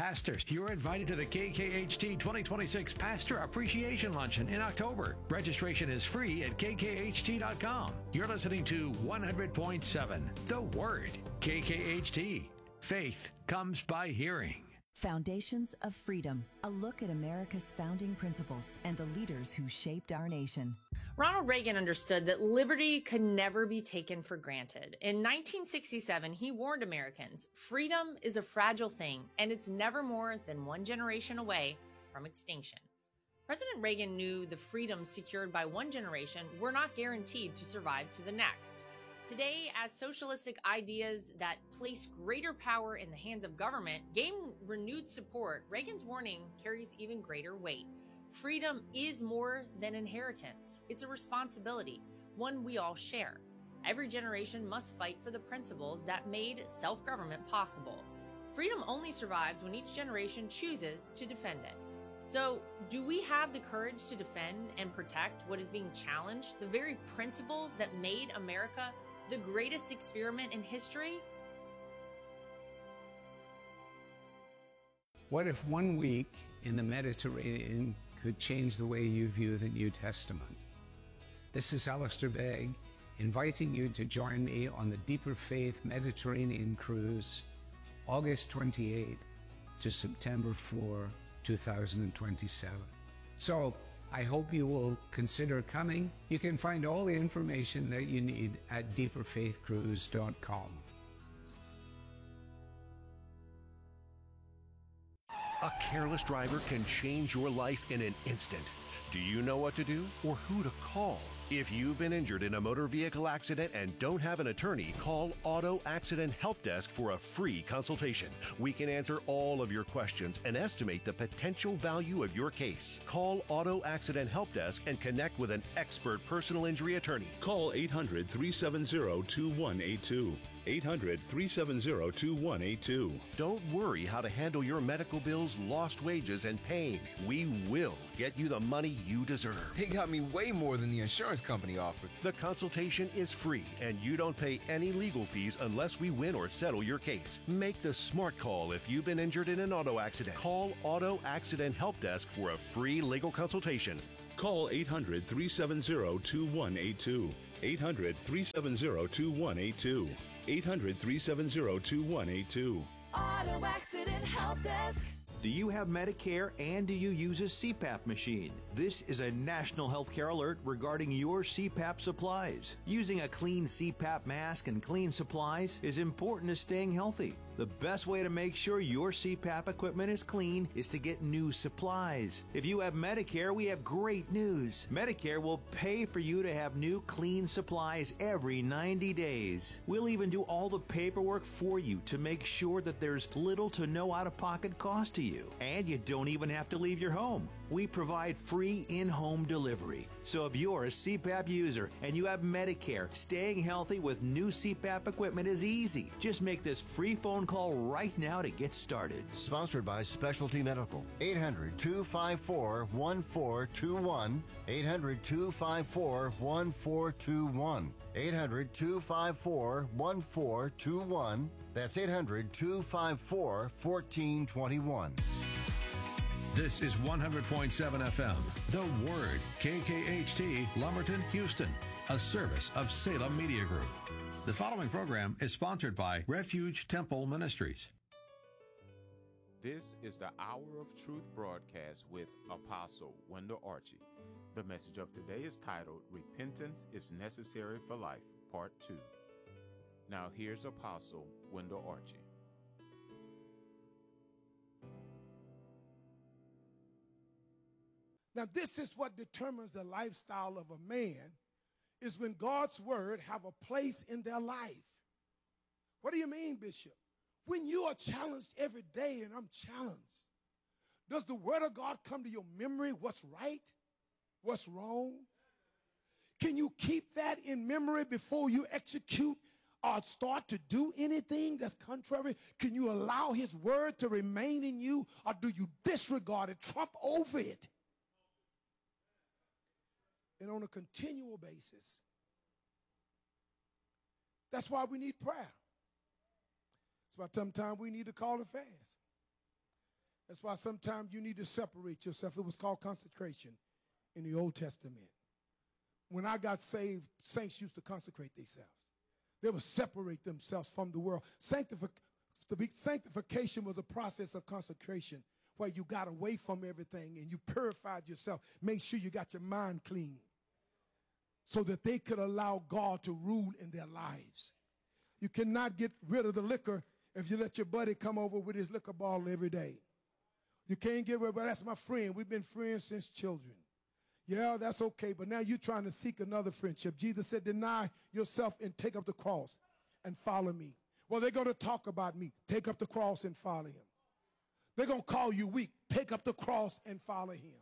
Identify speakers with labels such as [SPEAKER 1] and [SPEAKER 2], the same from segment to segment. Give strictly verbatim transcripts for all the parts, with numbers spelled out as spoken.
[SPEAKER 1] Pastors, you're invited to the K K H T twenty twenty-six Pastor Appreciation Luncheon in October. Registration is free at K K H T dot com. You're listening to one hundred point seven, The Word. K K H T. Faith comes by hearing.
[SPEAKER 2] Foundations of Freedom, a look at America's founding principles and the leaders who shaped our nation.
[SPEAKER 3] Ronald Reagan understood that liberty could never be taken for granted. In nineteen sixty-seven, he warned Americans, freedom is a fragile thing, and it's never more than one generation away from extinction. President Reagan knew the freedoms secured by one generation were not guaranteed to survive to the next. Today, as socialistic ideas that place greater power in the hands of government gain renewed support, Reagan's warning carries even greater weight. Freedom is more than inheritance. It's a responsibility, one we all share. Every generation must fight for the principles that made self-government possible. Freedom only survives when each generation chooses to defend it. So, do we have the courage to defend and protect what is being challenged, the very principles that made America the greatest experiment in history?
[SPEAKER 4] What if one week in the Mediterranean could change the way you view the New Testament? This is Alistair Begg, inviting you to join me on the Deeper Faith Mediterranean Cruise, August twenty-eighth to September fourth, two thousand twenty-seven. So, I hope you will consider coming. You can find all the information that you need at deeper faith cruise dot com.
[SPEAKER 5] A careless driver can change your life in an instant. Do you know what to do or who to call? If you've been injured in a motor vehicle accident and don't have an attorney, call Auto Accident Help Desk for a free consultation. We can answer all of your questions and estimate the potential value of your case. Call Auto Accident Help Desk and connect with an expert personal injury attorney.
[SPEAKER 6] Call eight hundred, three seven zero, two one eight two. eight hundred, three seven zero, two one eight two.
[SPEAKER 5] Don't worry how to handle your medical bills, lost wages, and pain. We will get you the money you deserve.
[SPEAKER 7] They got me way more than the insurance company offered.
[SPEAKER 5] The consultation is free, and you don't pay any legal fees unless we win or settle your case. Make the smart call if you've been injured in an auto accident. Call Auto Accident Help Desk for a free legal consultation.
[SPEAKER 6] Call eight hundred, three seven zero, two one eight two. eight hundred, three seven zero, two one eight two. eight hundred, three seven zero, two one eight two.
[SPEAKER 8] Auto Accident Help Desk.
[SPEAKER 9] Do you have Medicare and do you use a C PAP machine? This is a national healthcare alert regarding your C PAP supplies. Using a clean C PAP mask and clean supplies is important to staying healthy. The best way to make sure your C PAP equipment is clean is to get new supplies. If you have Medicare, we have great news. Medicare will pay for you to have new clean supplies every ninety days. We'll even do all the paperwork for you to make sure that there's little to no out-of-pocket cost to you. And you don't even have to leave your home. We provide free in-home delivery. So if you're a C PAP user and you have Medicare, staying healthy with new C PAP equipment is easy. Just make this free phone call right now to get started.
[SPEAKER 10] Sponsored by Specialty Medical. eight hundred, two five four, one four two one. eight hundred, two five four, one four two one. eight hundred, two five four, one four two one. That's eight hundred, two five four, one four two one.
[SPEAKER 1] This is one hundred point seven F M, The Word, K K H T, Lumberton, Houston, a service of Salem Media Group. The following program is sponsored by Refuge Temple Ministries.
[SPEAKER 11] This is the Hour of Truth broadcast with Apostle Wendell Archie. The message of today is titled, Repentance is Necessary for Life, Part two. Now here's Apostle Wendell Archie.
[SPEAKER 12] Now, this is what determines the lifestyle of a man, is when God's word have a place in their life. What do you mean, Bishop? When you are challenged every day, and I'm challenged, does the word of God come to your memory? What's right? What's wrong? Can you keep that in memory before you execute or start to do anything that's contrary? Can you allow his word to remain in you, or do you disregard it, trump over it? And on a continual basis. That's why we need prayer. That's why sometimes we need to call a fast. That's why sometimes you need to separate yourself. It was called consecration in the Old Testament. When I got saved, saints used to consecrate themselves. They would separate themselves from the world. Sanctific- sanctification was a process of consecration where you got away from everything and you purified yourself. Make sure you got your mind clean so that they could allow God to rule in their lives. You cannot get rid of the liquor if you let your buddy come over with his liquor bottle every day. You can't get rid of it. That's my friend. We've been friends since children. Yeah, that's okay, but now you're trying to seek another friendship. Jesus said, deny yourself and take up the cross and follow me. Well, they're going to talk about me. Take up the cross and follow him. They're going to call you weak. Take up the cross and follow him.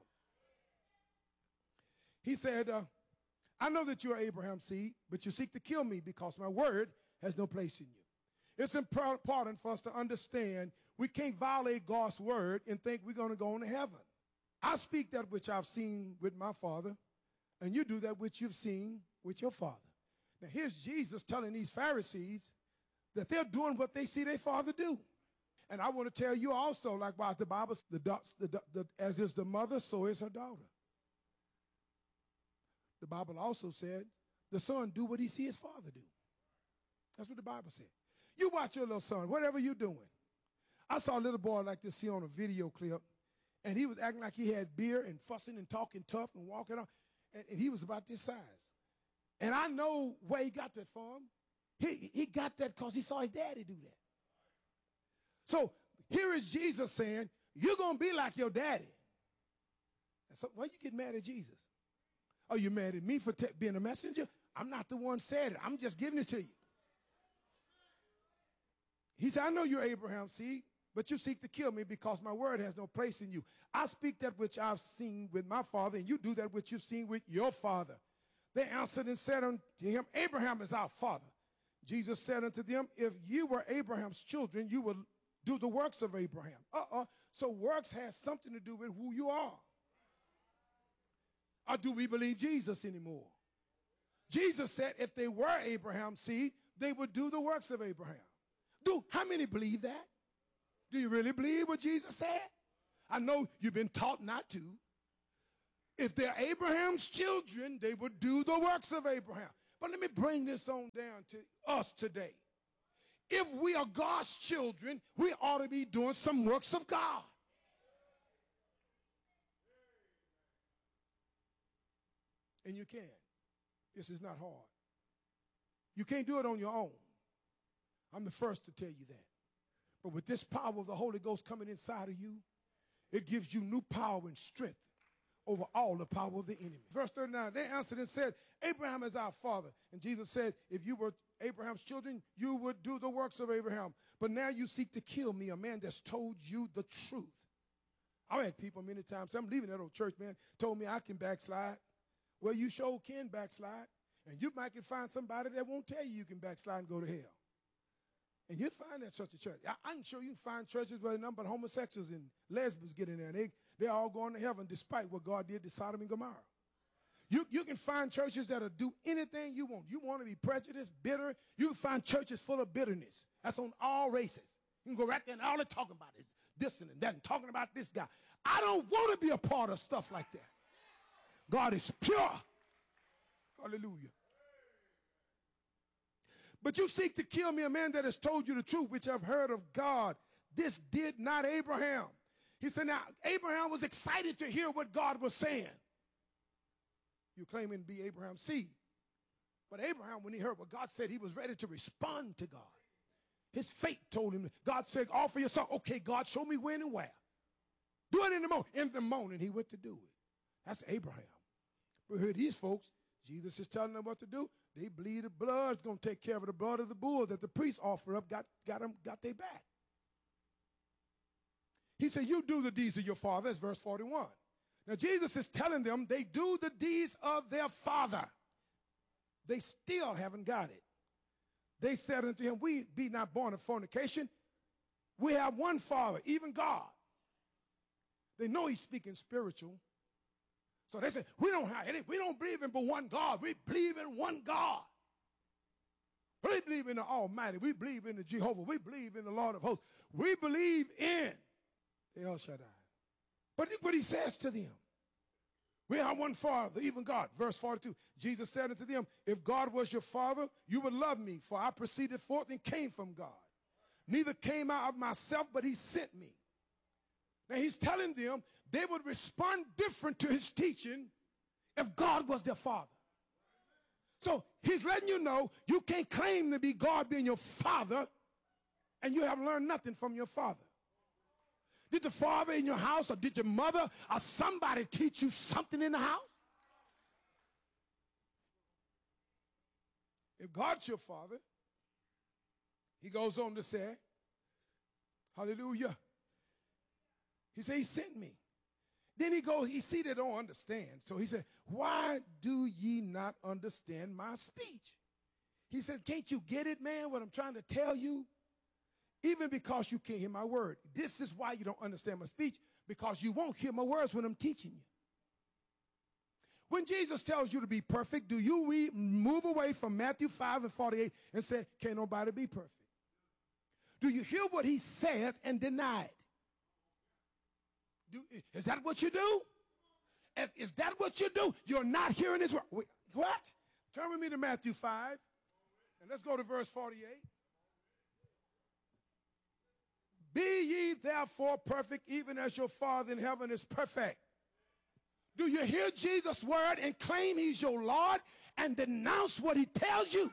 [SPEAKER 12] He said, uh, I know that you are Abraham's seed, but you seek to kill me because my word has no place in you. It's important for us to understand we can't violate God's word and think we're going to go into heaven. I speak that which I've seen with my father, and you do that which you've seen with your father. Now, here's Jesus telling these Pharisees that they're doing what they see their father do. And I want to tell you also, likewise, the Bible, the, the, the, as is the mother, so is her daughter. The Bible also said the son do what he see his father do. That's what the Bible said. You watch your little son, whatever you're doing. I saw a little boy like this see on a video clip, and he was acting like he had beer and fussing and talking tough and walking on, and, and he was about this size. And I know where he got that from. He, he got that because he saw his daddy do that. So here is Jesus saying, you're going to be like your daddy. And so why you get mad at Jesus? Are you mad at me for te- being a messenger? I'm not the one said it. I'm just giving it to you. He said, I know you're Abraham's seed, but you seek to kill me because my word has no place in you. I speak that which I've seen with my father, and you do that which you've seen with your father. They answered and said unto him, Abraham is our father. Jesus said unto them, if you were Abraham's children, you would do the works of Abraham. Uh-uh. So works has something to do with who you are. Or do we believe Jesus anymore? Jesus said if they were Abraham's seed, they would do the works of Abraham. Do how many believe that? Do you really believe what Jesus said? I know you've been taught not to. If they're Abraham's children, they would do the works of Abraham. But let me bring this on down to us today. If we are God's children, we ought to be doing some works of God. And you can. This is not hard. You can't do it on your own. I'm the first to tell you that. But with this power of the Holy Ghost coming inside of you, it gives you new power and strength over all the power of the enemy. Verse thirty-nine, they answered and said, Abraham is our father. And Jesus said, if you were Abraham's children, you would do the works of Abraham. But now you seek to kill me, a man that's told you the truth. I've had people many times, I'm leaving that old church, man, told me I can backslide. Well, you sure can backslide. And you might can find somebody that won't tell you you can backslide and go to hell. And you find that such a church. I, I'm sure you can find churches where none but homosexuals and lesbians get in there. They, they're all going to heaven despite what God did to Sodom and Gomorrah. You, you can find churches that'll do anything you want. You want to be prejudiced, bitter. You can find churches full of bitterness. That's on all races. You can go right there and all they're talking about is this and that and talking about this guy. I don't want to be a part of stuff like that. God is pure. Hallelujah. But you seek to kill me, a man that has told you the truth, which I've heard of God. This did not Abraham. He said, now, Abraham was excited to hear what God was saying. You're claiming to be Abraham's seed. But Abraham, when he heard what God said, he was ready to respond to God. His faith told him, God said, offer your son. Okay, God, show me when and where. Do it in the morning. In the morning, he went to do it. That's Abraham. We heard these folks, Jesus is telling them what to do. They believe the blood's going to take care of the blood of the bull that the priest offered up, got, got them, got their back. He said, you do the deeds of your father. That's verse forty-one. Now, Jesus is telling them they do the deeds of their father. They still haven't got it. They said unto him, we be not born of fornication. We have one Father, even God. They know he's speaking spiritual. So they said, we don't have any, we don't believe in but one God. We believe in one God. We believe in the Almighty. We believe in the Jehovah. We believe in the Lord of hosts. We believe in The El Shaddai. But look what he says to them. We have one Father, even God. Verse forty-two, Jesus said unto them, if God was your Father, you would love me, for I proceeded forth and came from God. Neither came I of myself, but he sent me. Now he's telling them they would respond different to his teaching if God was their Father. So he's letting you know you can't claim to be God being your Father and you have learned nothing from your Father. Did the father in your house or did your mother or somebody teach you something in the house? If God's your Father, he goes on to say, hallelujah. He said, he sent me. Then he goes, he see they don't understand. So he said, why do ye not understand my speech? He said, can't you get it, man, what I'm trying to tell you? Even because you can't hear my word. This is why you don't understand my speech, because you won't hear my words when I'm teaching you. When Jesus tells you to be perfect, do you re- move away from Matthew five and forty-eight and say, can't nobody be perfect? Do you hear what he says and deny it? Do, is that what you do? If, is that what you do? You're not hearing his word. Wait, what? Turn with me to Matthew five, and let's go to verse forty-eight. Be ye therefore perfect, even as your Father in heaven is perfect. Do you hear Jesus' word and claim he's your Lord and denounce what he tells you?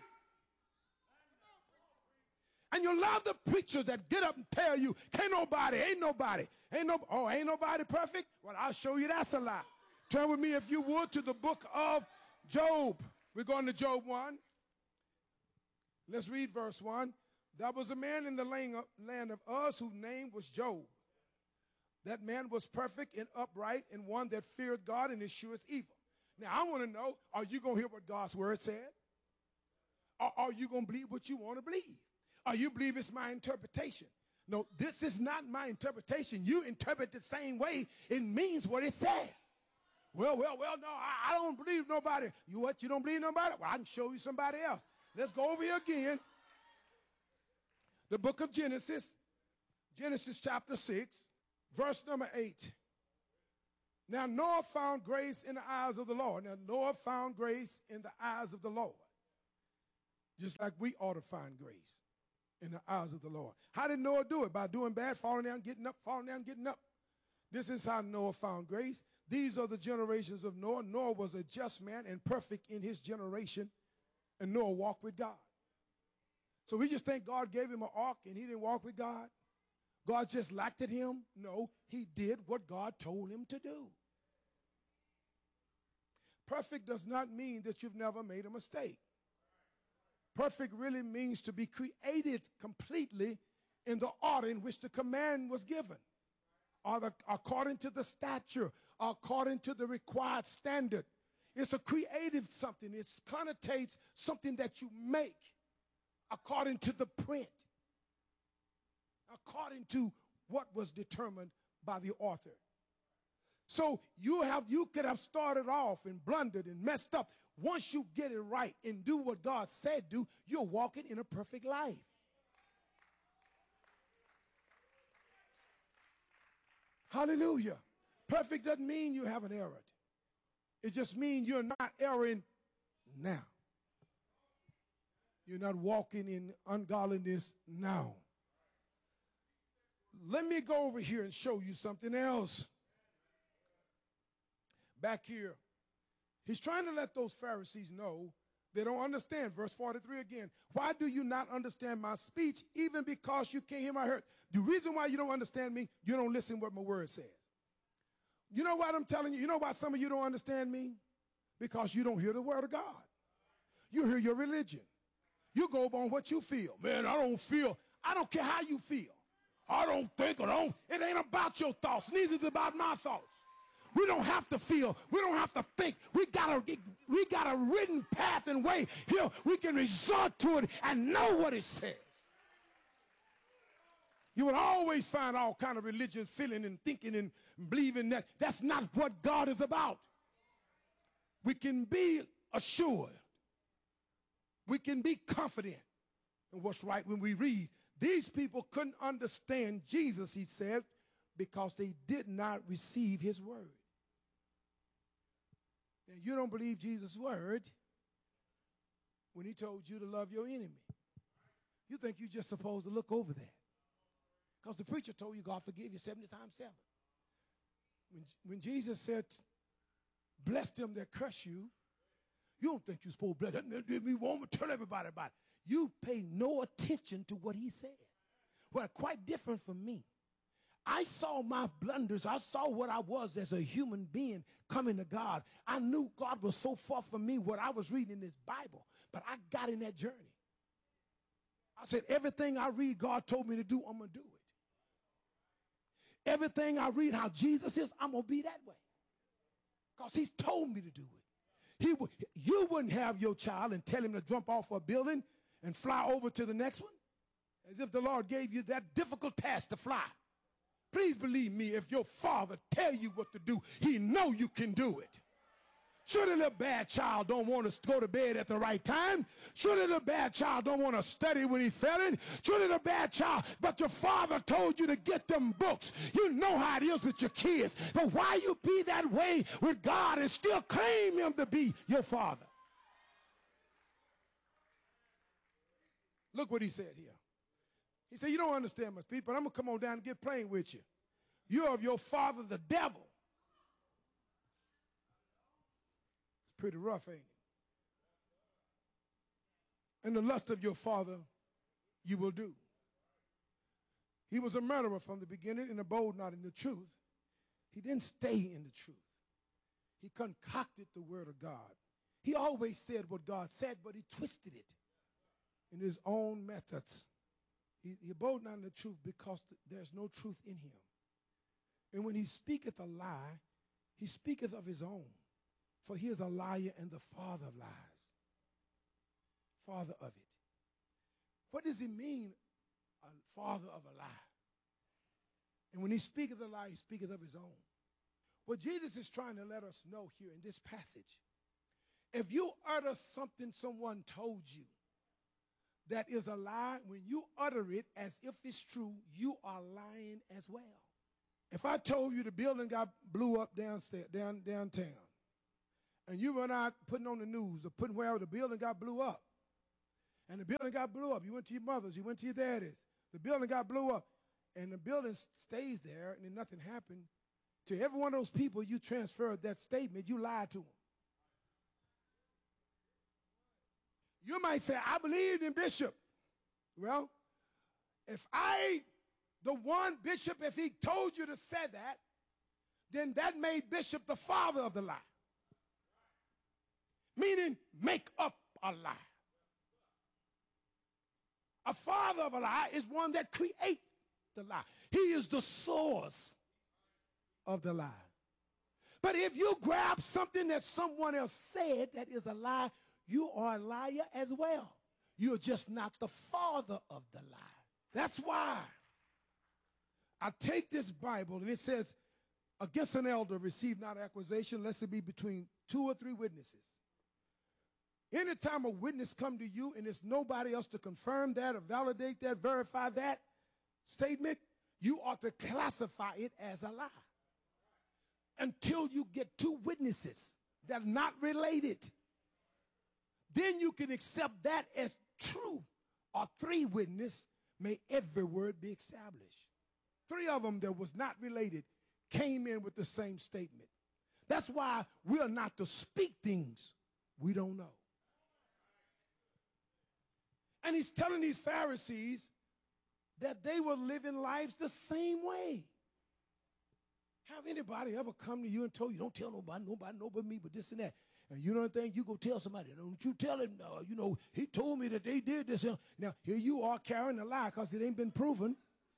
[SPEAKER 12] And you love the preachers that get up and tell you, can't nobody, ain't nobody, ain't no, oh, ain't nobody perfect? Well, I'll show you that's a lie. Turn with me, if you would, to the book of Job. We're going to Job one. Let's read verse one. There was a man in the land of Uz whose name was Job. That man was perfect and upright and one that feared God and escheweth evil. Now, I want to know, are you going to hear what God's word said? Or are you going to believe what you want to believe? Or you believe it's my interpretation? No, this is not my interpretation. You interpret the same way. It means what it said. Well, well, well, no, I, I don't believe nobody. You what? You don't believe nobody? Well, I can show you somebody else. Let's go over here again. The book of Genesis, Genesis chapter six, verse number eight. Now Noah found grace in the eyes of the Lord. Now Noah found grace in the eyes of the Lord. Just like we ought to find grace in the eyes of the Lord. How did Noah do it? By doing bad, falling down, getting up, falling down, getting up. This is how Noah found grace. These are the generations of Noah. Noah was a just man and perfect in his generation, and Noah walked with God. So we just think God gave him an ark and he didn't walk with God? God just laughed at him? No, he did what God told him to do. Perfect does not mean that you've never made a mistake. Perfect really means to be created completely in the order in which the command was given, or the, according to the stature, or according to the required standard. It's a creative something. It connotates something that you make according to the print, according to what was determined by the author. So you have you could have started off and blundered and messed up. Once you get it right and do what God said do, you're walking in a perfect life. Hallelujah. Perfect doesn't mean you haven't erred. It just means you're not erring now. You're not walking in ungodliness now. Let me go over here and show you something else. Back here, he's trying to let those Pharisees know they don't understand. Verse forty-three again. Why do you not understand my speech, even because you can't hear my word? The reason why you don't understand me, you don't listen what my word says. You know what I'm telling you? You know why some of you don't understand me? Because you don't hear the word of God. You hear your religion. You go on what you feel. Man, I don't feel. I don't care how you feel. I don't think or don't. It ain't about your thoughts. Neither is it about my thoughts. We don't have to feel. We don't have to think. We got a, we got a written path and way here. We can resort to it and know what it says. You will always find all kind of religion, feeling and thinking and believing that. That's not what God is about. We can be assured. We can be confident in what's right when we read. These people couldn't understand Jesus, he said, because they did not receive his word. Now, you don't believe Jesus' word when he told you to love your enemy. You think you're just supposed to look over that. Because the preacher told you God forgive you seventy times seven. When, when Jesus said, bless them that curse you, you don't think you're supposed to bless them. We won't tell everybody about it. You pay no attention to what he said. Well, quite different from me. I saw my blunders. I saw what I was as a human being coming to God. I knew God was so far from me what I was reading in this Bible, but I got in that journey. I said, everything I read God told me to do, I'm going to do it. Everything I read how Jesus is, I'm going to be that way. Because he's told me to do it. He would, you wouldn't have your child and tell him to jump off a building and fly over to the next one as if the Lord gave you that difficult task to fly. Please believe me, if your father tell you what to do, he know you can do it. Sure, the little bad child don't want to go to bed at the right time. Sure, the little bad child don't want to study when he's failing. Sure, the little bad child, but your father told you to get them books. You know how it is with your kids. But why you be that way with God and still claim him to be your father? Look what he said here. He said, you don't understand much, Pete, but I'm going to come on down and get plain with you. You're of your father, the devil. It's pretty rough, ain't it? And the lust of your father you will do. He was a murderer from the beginning and abode not in the truth. He didn't stay in the truth. He concocted the word of God. He always said what God said, but he twisted it in his own methods. He, he abode not in the truth because th- there's no truth in him. And when he speaketh a lie, he speaketh of his own. For he is a liar and the father of lies. Father of it. What does he mean, a father of a lie? And when he speaketh a lie, he speaketh of his own. What Jesus is trying to let us know here in this passage, if you utter something someone told you that is a lie, when you utter it as if it's true, you are lying as well. If I told you the building got blew up downstairs, down, downtown, and you run out putting on the news or putting where the building got blew up, and the building got blew up, you went to your mother's, you went to your daddy's, the building got blew up, and the building stays there and then nothing happened, to every one of those people you transferred that statement, you lied to them. You might say, I believed in Bishop. Well, if I, the one Bishop, if he told you to say that, then that made Bishop the father of the lie. Meaning, make up a lie. A father of a lie is one that creates the lie. He is the source of the lie. But if you grab something that someone else said that is a lie, you are a liar as well. You're just not the father of the lie. That's why I take this Bible and it says, against an elder, receive not accusation, lest it be between two or three witnesses. Anytime a witness come to you and there's nobody else to confirm that or validate that, verify that statement, you ought to classify it as a lie. Until you get two witnesses that are not related. Then you can accept that as true. Or three witnesses, may every word be established. Three of them that was not related came in with the same statement. That's why we are not to speak things we don't know. And he's telling these Pharisees that they were living lives the same way. Have anybody ever come to you and told you, don't tell nobody, nobody, know but me, but this and that. And you don't think you go tell somebody, don't you tell him, no, you know, he told me that they did this. Now, here you are carrying a lie because it ain't been proven.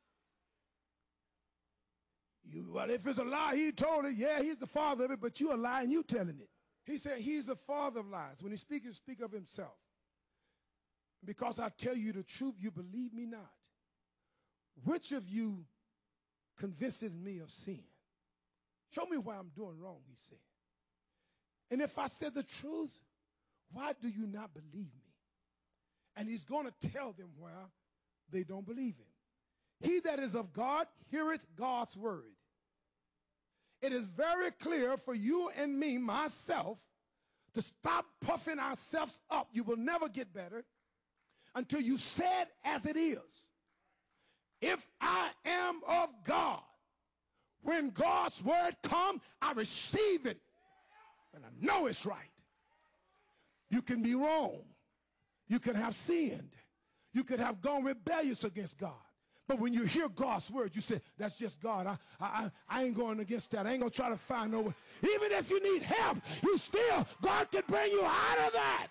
[SPEAKER 12] You, well, if it's a lie, he told it, yeah, he's the father of it, but you're a lie and you telling it. He said he's the father of lies. When he speaks, he speaks of himself. Because I tell you the truth, you believe me not. Which of you convinces me of sin? Show me why I'm doing wrong, he said. And if I said the truth, why do you not believe me? And he's going to tell them why they don't believe him. He that is of God heareth God's word. It is very clear for you and me, myself, to stop puffing ourselves up. You will never get better until you say it as it is. If I am of God, when God's word comes, I receive it, and I know it's right. You can be wrong. You can have sinned. You could have gone rebellious against God. But when you hear God's word, you say, that's just God. I, I, I ain't going against that. I ain't going to try to find no way. Even if you need help, you still, God can bring you out of that.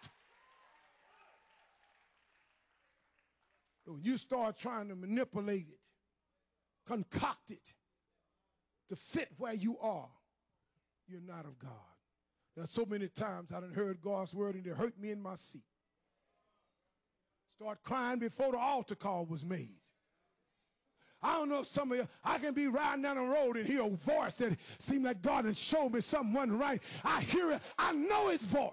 [SPEAKER 12] But when you start trying to manipulate it, concoct it to fit where you are, you're not of God. Now, so many times I done heard God's word and it hurt me in my seat. Start crying before the altar call was made. I don't know if some of you, I can be riding down the road and hear a voice that seems like God has shown me something wasn't right. I hear it. I know his voice.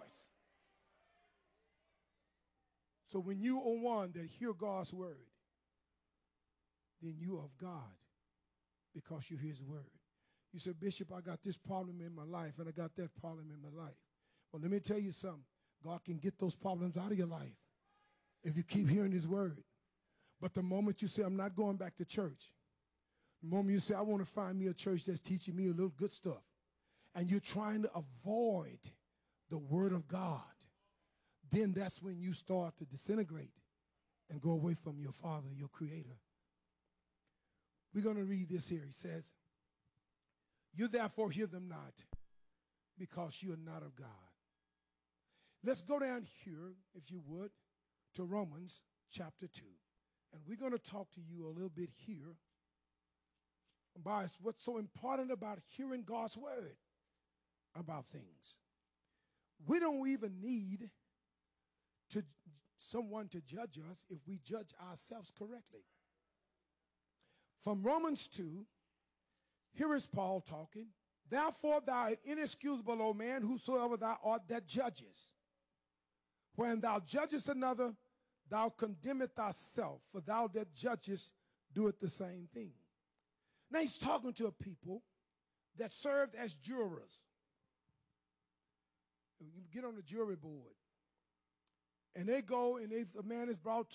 [SPEAKER 12] So when you are one that hear God's word, then you are of God because you hear his word. You say, Bishop, I got this problem in my life and I got that problem in my life. Well, let me tell you something. God can get those problems out of your life if you keep hearing his word. But the moment you say, I'm not going back to church, the moment you say, I want to find me a church that's teaching me a little good stuff, and you're trying to avoid the word of God, then that's when you start to disintegrate and go away from your Father, your Creator. We're going to read this here. He says, you therefore hear them not, because you are not of God. Let's go down here, if you would, to Romans chapter two. And we're going to talk to you a little bit here about what's so important about hearing God's word about things. We don't even need to someone to judge us if we judge ourselves correctly. From Romans two, here is Paul talking. Therefore thou art inexcusable, O man, whosoever thou art that judges. When thou judgest another, thou condemnest thyself, for thou that judgest doeth the same thing. Now he's talking to a people that served as jurors. You get on the jury board, and they go, and if a man is brought